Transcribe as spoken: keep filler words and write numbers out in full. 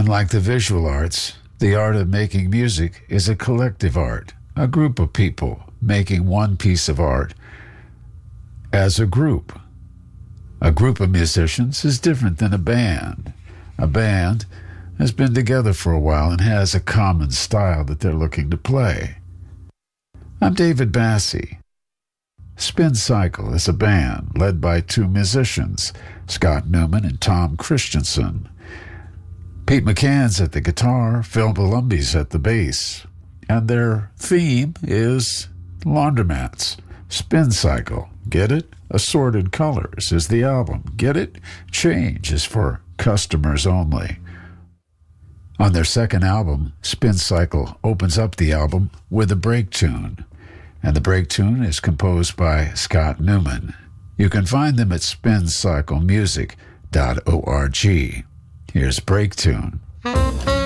Unlike the visual arts, the art of making music is a collective art, a group of people making one piece of art as a group. A group of musicians is different than a band. A band has been together for a while and has a common style that they're looking to play. I'm David Bassie. Spin Cycle is a band led by two musicians, Scott Newman and Tom Christensen. Pete McCann's at the guitar, Phil Palumbi's at the bass, and their theme is laundromats. Spin Cycle, get it? Assorted Colors is the album. Get it? Change is for customers only. On their second album, Spin Cycle opens up the album with a break tune, and the break tune is composed by Scott Newman. You can find them at spin cycle music dot org. Here's Break Tune.